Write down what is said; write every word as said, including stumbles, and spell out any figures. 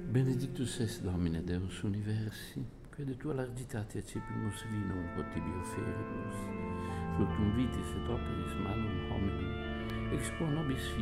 Benedictus es Domine Deus universi, quod tua largitatia cepimus vinum potibio oferibus, fructum vitis et operis malum hominum, ex quo nobis